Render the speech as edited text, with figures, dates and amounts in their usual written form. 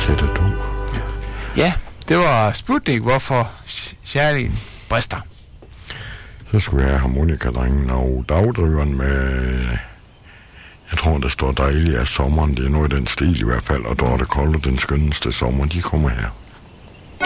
sætter du. Ja, det var Sputnik, hvorfor kærligheden brister. Så skulle vi have harmonikadrengen og dagdriveren med... Jeg tror, der står dejligt af sommeren. Det er noget i den stil i hvert fald. Og Dorte Kolde, den skønneste sommer, de kommer her.